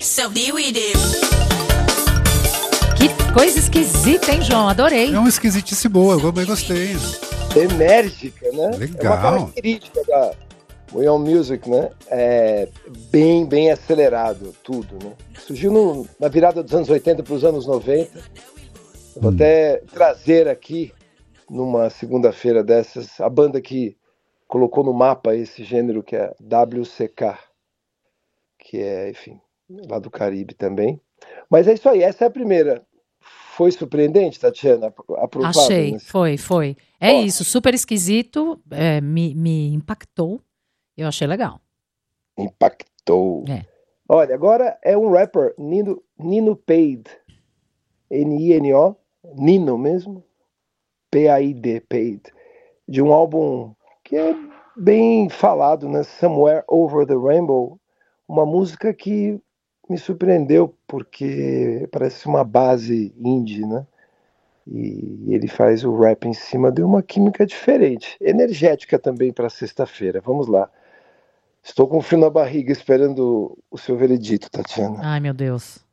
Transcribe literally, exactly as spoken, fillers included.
So here we do. Que coisa esquisita, hein, João? Adorei. É uma esquisitice boa, eu bem gostei. Enérgica, né? Legal. É uma característica da We On Music, né? É bem, bem acelerado tudo, né? Surgiu no, na virada dos anos oitenta para os anos noventa. Eu vou hum. até trazer aqui, numa segunda-feira dessas, a banda que colocou no mapa esse gênero, que é W C K, que é, enfim, lá do Caribe também. Mas é isso aí, essa é a primeira. Foi surpreendente, Tatiana? Aprovada, Achei, né? foi, foi. É Ó, isso, super esquisito, é, me, me impactou, eu achei legal. Impactou. É. Olha, agora é um rapper, Nino, Nino Paid, N I N O, Nino mesmo, P A I D, Paid, de um álbum que é bem falado, né? Somewhere Over the Rainbow, uma música que me surpreendeu, porque parece uma base indie, né? E ele faz o rap em cima de uma química diferente, energética também para sexta-feira. Vamos lá. Estou com frio na barriga esperando o seu veredito, Tatiana. Ai, meu Deus.